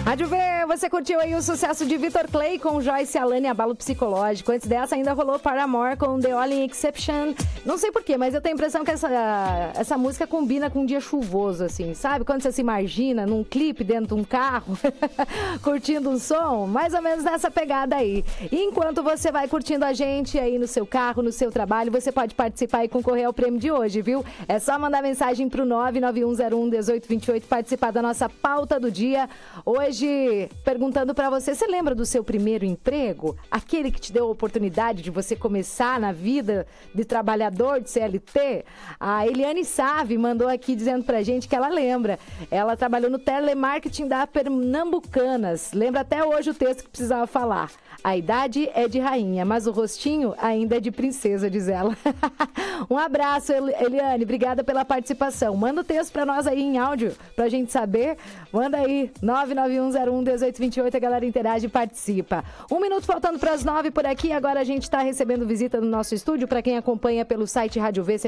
Rádio V, você curtiu aí o sucesso de Vitor Clay com Joyce Alane, Abalo Psicológico. Antes dessa ainda rolou Paramore com The Only Exception. Não sei porquê, mas eu tenho a impressão que essa música combina com um dia chuvoso, assim, sabe? Quando você se imagina num clipe dentro de um carro, curtindo um som, mais ou menos nessa pegada aí. E enquanto você vai curtindo a gente aí no seu carro, no seu trabalho, você pode participar e concorrer ao prêmio de hoje, viu? É só mandar mensagem pro 991011828, participar da nossa pauta do dia. Hoje, perguntando pra você, você lembra do seu primeiro emprego? Aquele que te deu a oportunidade de você começar na vida de trabalhador de CLT? A Eliane Save mandou aqui dizendo pra gente que ela lembra. Ela trabalhou no telemarketing da Pernambucanas. Lembra até hoje o texto que precisava falar. A idade é de rainha, mas o rostinho ainda é de princesa, diz ela. Um abraço, Eliane. Obrigada pela participação. Manda o texto pra nós aí em áudio, pra gente saber. Manda aí, 991011828. A galera interage e participa. 1 minuto faltando pras 9 por aqui. Agora a gente tá recebendo visita no nosso estúdio. Pra quem acompanha pelo site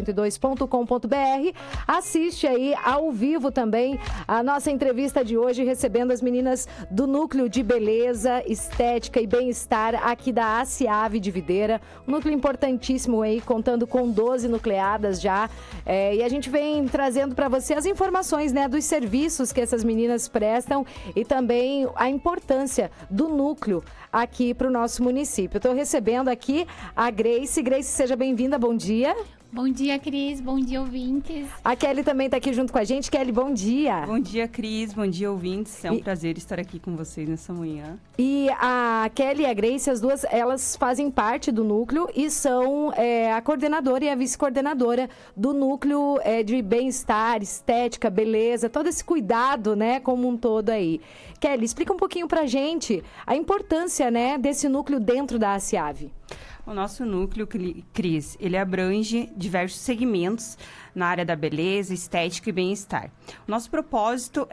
radiov102.com.br, assiste aí ao vivo também a nossa entrevista de hoje, recebendo as meninas do Núcleo de Beleza, Estética e Bem-Estar aqui da ACIAV de Videira, um núcleo importantíssimo aí, contando com 12 nucleadas já, e a gente vem trazendo para você as informações, né, dos serviços que essas meninas prestam e também a importância do núcleo aqui para o nosso município. Estou recebendo aqui a Grace. Grace, seja bem-vinda, bom dia. Bom dia, Cris. Bom dia, ouvintes. A Kelly também está aqui junto com a gente. Kelly, bom dia. Bom dia, Cris. Bom dia, ouvintes. É um prazer estar aqui com vocês nessa manhã. E a Kelly e a Grace, as duas, elas fazem parte do núcleo e são a coordenadora e a vice-coordenadora do núcleo de bem-estar, estética, beleza, todo esse cuidado, né, como um todo aí. Kelly, explica um pouquinho pra gente a importância, né, desse núcleo dentro da ACIAV. O nosso núcleo, Cris, ele abrange diversos segmentos na área da beleza, estética e bem-estar. O nosso propósito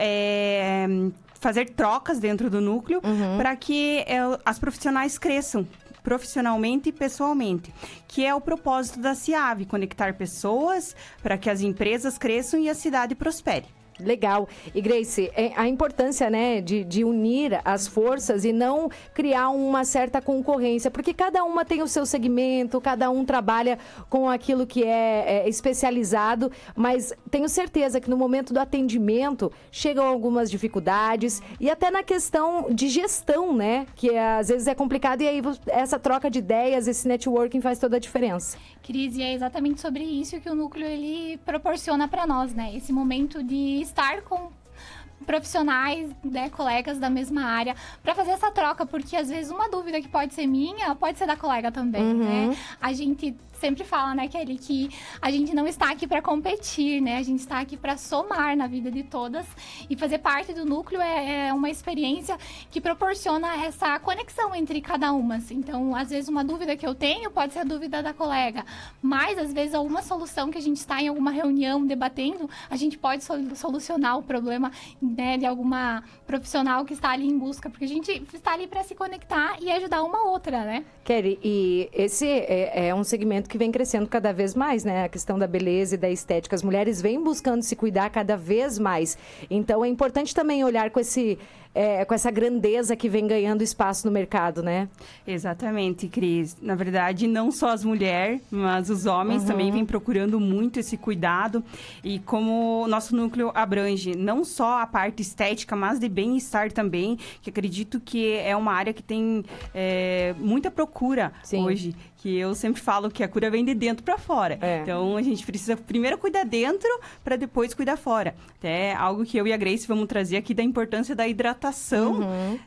é fazer trocas dentro do núcleo para que as profissionais cresçam profissionalmente e pessoalmente, que é o propósito da CIAV, conectar pessoas para que as empresas cresçam e a cidade prospere. Legal. E Grace, a importância, né, de unir as forças e não criar uma certa concorrência, porque cada uma tem o seu segmento, cada um trabalha com aquilo que é especializado, mas tenho certeza que no momento do atendimento chegam algumas dificuldades e até na questão de gestão, né, que às vezes é complicado, e aí essa troca de ideias, esse networking faz toda a diferença. Cris, e é exatamente sobre isso que o núcleo ele proporciona para nós, né? Esse momento de estar com profissionais, né, colegas da mesma área, para fazer essa troca, porque às vezes uma dúvida que pode ser minha, pode ser da colega também, né? A gente sempre fala, né, Kelly, que a gente não está aqui para competir, né? A gente está aqui para somar na vida de todas, e fazer parte do núcleo é uma experiência que proporciona essa conexão entre cada uma. Então, às vezes uma dúvida que eu tenho pode ser a dúvida da colega, mas às vezes alguma solução que a gente está em alguma reunião debatendo, a gente pode solucionar o problema, né, de alguma profissional que está ali em busca, porque a gente está ali para se conectar e ajudar uma outra, né? Kelly, e esse é um segmento que vem crescendo cada vez mais, né? A questão da beleza e da estética. As mulheres vêm buscando se cuidar cada vez mais. Então, é importante também olhar com essa grandeza que vem ganhando espaço no mercado, né? Exatamente, Cris. Na verdade, não só as mulheres, mas os homens também vêm procurando muito esse cuidado. E como o nosso núcleo abrange não só a parte estética, mas de bem-estar também, que acredito que é uma área que tem muita procura hoje. Que eu sempre falo que a cura vem de dentro para fora. Então, a gente precisa primeiro cuidar dentro para depois cuidar fora. Até algo que eu e a Grace vamos trazer aqui da importância da hidratação.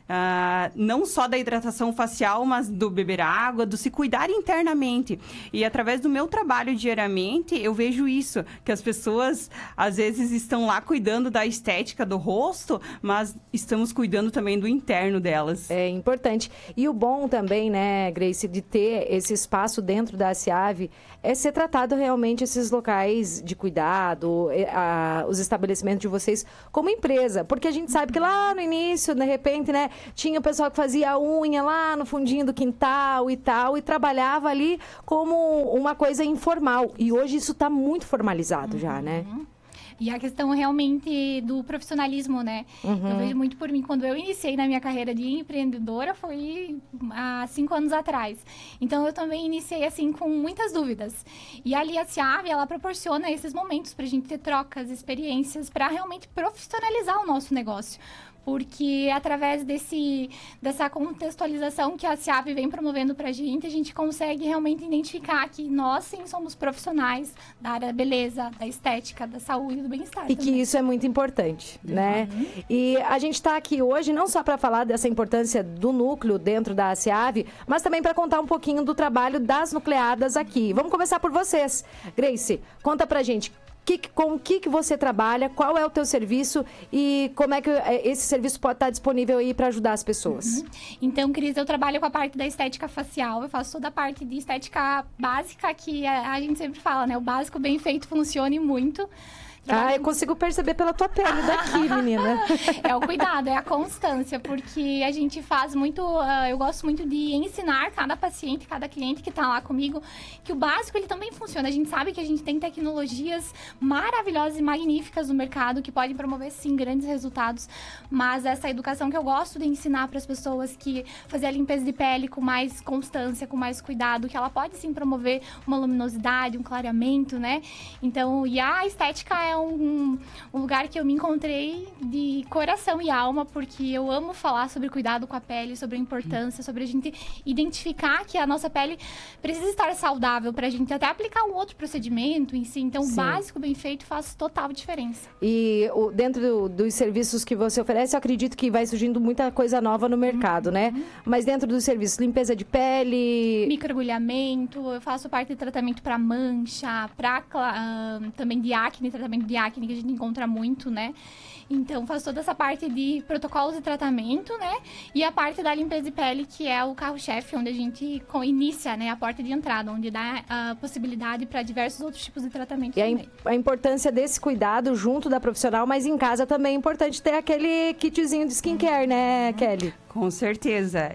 Não só da hidratação facial, mas do beber água, do se cuidar internamente. E através do meu trabalho diariamente, eu vejo isso. Que as pessoas, às vezes, estão lá cuidando da estética do rosto, mas estamos cuidando também do interno delas. É importante. E o bom também, né, Grace, de ter esse espaço dentro da ACIAV é ser tratado realmente esses locais de cuidado, os estabelecimentos de vocês como empresa, porque a gente sabe que lá no início, de repente, né, tinha o pessoal que fazia a unha lá no fundinho do quintal e tal, e trabalhava ali como uma coisa informal, e hoje isso está muito formalizado já, né? E a questão realmente do profissionalismo, né? Eu vejo muito por mim. Quando eu iniciei na minha carreira de empreendedora, foi há 5 anos atrás. Então, eu também iniciei, assim, com muitas dúvidas. E ali a SEAV, ela proporciona esses momentos pra gente ter trocas, experiências, para realmente profissionalizar o nosso negócio. Porque através dessa contextualização que a SEAV vem promovendo pra gente, a gente consegue realmente identificar que nós, sim, somos profissionais da área da beleza, da estética, da saúde e do bem-estar. E que isso é muito importante, né? E a gente está aqui hoje não só para falar dessa importância do núcleo dentro da SEAV, mas também para contar um pouquinho do trabalho das nucleadas aqui. Vamos começar por vocês. Grace, conta pra gente. Com o que você trabalha, qual é o teu serviço e como é que esse serviço pode estar disponível aí para ajudar as pessoas? Então, Cris, eu trabalho com a parte da estética facial, eu faço toda a parte de estética básica, que a gente sempre fala, né? O básico bem feito funciona muito. Eu consigo perceber pela tua pele daqui, menina. É o cuidado, é a constância, porque a gente faz muito... eu gosto muito de ensinar cada paciente, cada cliente que tá lá comigo, que o básico, ele também funciona. A gente sabe que a gente tem tecnologias maravilhosas e magníficas no mercado, que podem promover, sim, grandes resultados, mas essa educação que eu gosto de ensinar para as pessoas, que fazer a limpeza de pele com mais constância, com mais cuidado, que ela pode, sim, promover uma luminosidade, um clareamento, né? Então, e a estética é um lugar que eu me encontrei de coração e alma, porque eu amo falar sobre cuidado com a pele, sobre a importância, sobre a gente identificar que a nossa pele precisa estar saudável pra gente até aplicar um outro procedimento em si. Então, o básico bem feito faz total diferença. E dentro dos serviços que você oferece, eu acredito que vai surgindo muita coisa nova no mercado, né? Mas dentro dos serviços, limpeza de pele... Microagulhamento, eu faço parte de tratamento para mancha, também de acne, tratamento de acne que a gente encontra muito, né? Então, faço toda essa parte de protocolos de tratamento, né? E a parte da limpeza de pele, que é o carro-chefe, onde a gente inicia, né? A porta de entrada, onde dá a possibilidade para diversos outros tipos de tratamento também. A importância desse cuidado junto da profissional, mas em casa também é importante ter aquele kitzinho de skincare, né, Kelly? Com certeza.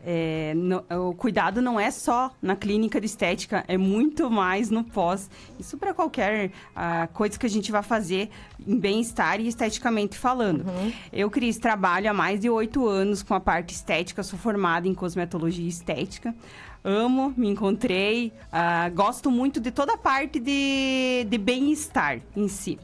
O cuidado não é só na clínica de estética, é muito mais no pós. Isso para qualquer coisa que a gente vai fazer em bem-estar e esteticamente falando. Eu, Cris, trabalho há mais de 8 anos com a parte estética, sou formada em cosmetologia estética. Amo, me encontrei, gosto muito de toda a parte de bem-estar em si.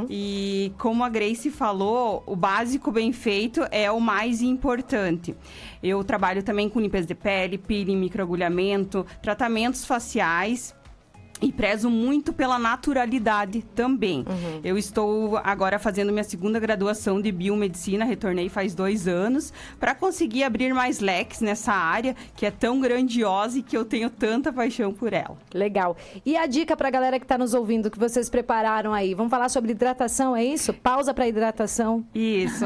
E como a Grace falou, o básico bem feito é o mais importante. Eu trabalho também com limpeza de pele, peeling, microagulhamento, tratamentos faciais. E prezo muito pela naturalidade também. Eu estou agora fazendo minha segunda graduação de biomedicina, retornei faz 2 anos, para conseguir abrir mais leques nessa área, que é tão grandiosa e que eu tenho tanta paixão por ela. Legal. E a dica para a galera que está nos ouvindo, que vocês prepararam aí? Vamos falar sobre hidratação, é isso? Pausa para hidratação. Isso.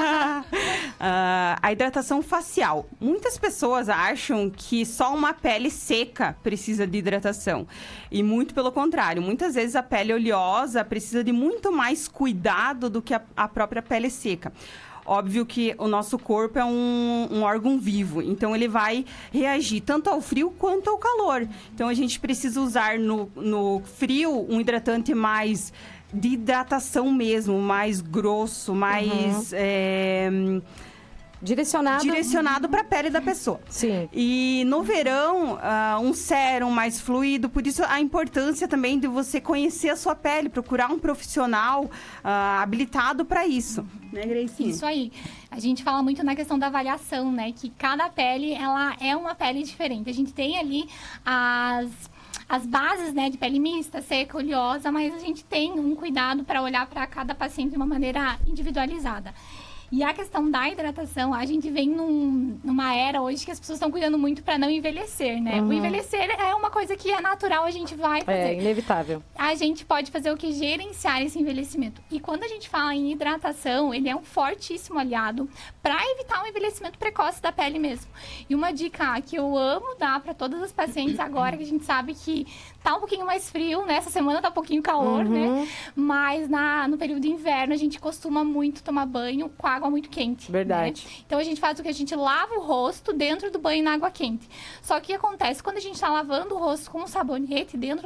A hidratação facial. Muitas pessoas acham que só uma pele seca precisa de hidratação. E muito pelo contrário, muitas vezes a pele oleosa precisa de muito mais cuidado do que a própria pele seca. Óbvio que o nosso corpo é um órgão vivo, então ele vai reagir tanto ao frio quanto ao calor. Então a gente precisa usar no frio um hidratante mais de hidratação mesmo, mais grosso, mais... Direcionado para a pele da pessoa. Sim. E no verão, um sérum mais fluido. Por isso, a importância também de você conhecer a sua pele. Procurar um profissional habilitado para isso. Né, Gracie? Isso aí. A gente fala muito na questão da avaliação, né? Que cada pele, ela é uma pele diferente. A gente tem ali as bases, né, de pele mista, seca, oleosa, mas a gente tem um cuidado para olhar para cada paciente de uma maneira individualizada. E a questão da hidratação, a gente vem numa era hoje que as pessoas estão cuidando muito para não envelhecer, né? O envelhecer é uma coisa que é natural, a gente vai fazer. É inevitável. A gente pode fazer o que? Gerenciar esse envelhecimento. E quando a gente fala em hidratação, ele é um fortíssimo aliado para evitar o envelhecimento precoce da pele mesmo. E uma dica que eu amo dar para todas as pacientes agora, que a gente sabe que tá um pouquinho mais frio, né? Essa semana tá um pouquinho calor, né? Mas no período de inverno, a gente costuma muito tomar banho com água muito quente. Verdade. Né? Então, a gente faz o que? A gente lava o rosto dentro do banho na água quente. Só que o que acontece? Quando a gente tá lavando o rosto com um sabonete dentro